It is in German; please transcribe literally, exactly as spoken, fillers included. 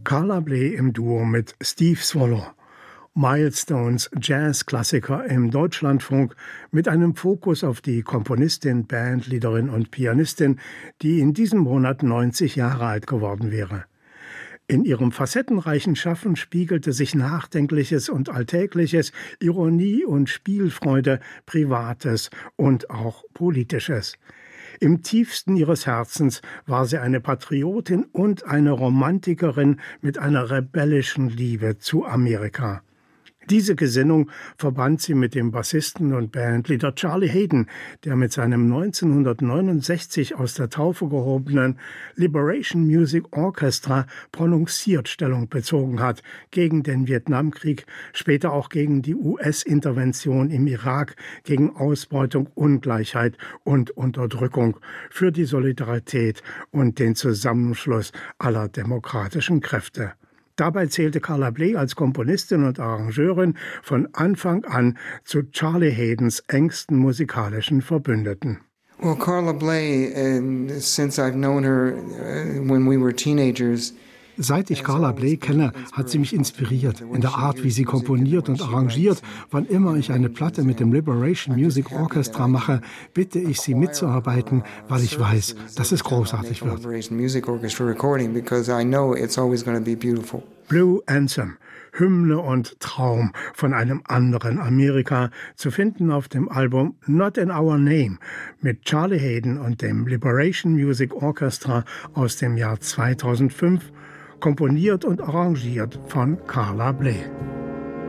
Carla Bley im Duo mit Steve Swallow. Milestones Jazzklassiker im Deutschlandfunk mit einem Fokus auf die Komponistin, Bandleaderin und Pianistin, die in diesem Monat neunzig Jahre alt geworden wäre. In ihrem facettenreichen Schaffen spiegelte sich Nachdenkliches und Alltägliches, Ironie und Spielfreude, Privates und auch Politisches. Im tiefsten ihres Herzens war sie eine Patriotin und eine Romantikerin mit einer rebellischen Liebe zu Amerika. Diese Gesinnung verband sie mit dem Bassisten und Bandleader Charlie Haden, der mit seinem neunzehnhundertneunundsechzig aus der Taufe gehobenen Liberation Music Orchestra prononciert Stellung bezogen hat gegen den Vietnamkrieg, später auch gegen die U S-Intervention im Irak, gegen Ausbeutung, Ungleichheit und Unterdrückung, für die Solidarität und den Zusammenschluss aller demokratischen Kräfte. Dabei zählte Carla Bley als Komponistin und Arrangeurin von Anfang an zu Charlie Hadens engsten musikalischen Verbündeten. Well, Carla Bley, uh, since I've known her uh, when we were teenagers. Seit ich Carla Bley kenne, hat sie mich inspiriert, in der Art, wie sie komponiert und arrangiert. Wann immer ich eine Platte mit dem Liberation Music Orchestra mache, bitte ich sie mitzuarbeiten, weil ich weiß, dass es großartig wird. Blue Anthem, Hymne und Traum von einem anderen Amerika, zu finden auf dem Album Not in Our Name mit Charlie Haden und dem Liberation Music Orchestra aus dem Jahr zweitausendfünf, komponiert und arrangiert von Carla Bley.